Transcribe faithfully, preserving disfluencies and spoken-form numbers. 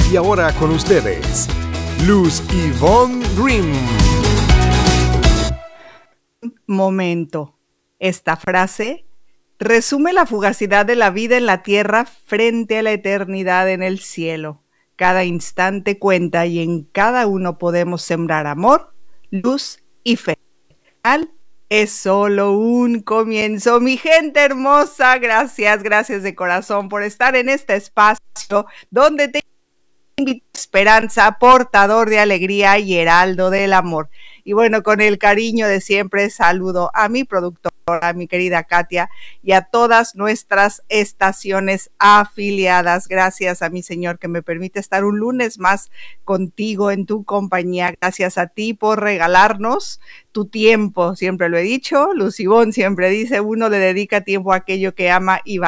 Y ahora con ustedes, Luz Ivonne Grimm. Momento. Esta frase resume la fugacidad de la vida en la tierra frente a la eternidad en el cielo. Cada instante cuenta y en cada uno podemos sembrar amor, luz y fe. Al Es solo un comienzo. Mi gente hermosa, gracias, gracias de corazón por estar en este espacio donde te invito a esperanza, portador de alegría y heraldo del amor. Y bueno, con el cariño de siempre saludo a mi productora, a mi querida Katia, y a todas nuestras estaciones afiliadas. Gracias a mi Señor que me permite estar un lunes más contigo en tu compañía. Gracias a ti por regalarnos tu tiempo. Siempre lo he dicho, Luz Ivonne siempre dice, uno le dedica tiempo a aquello que ama y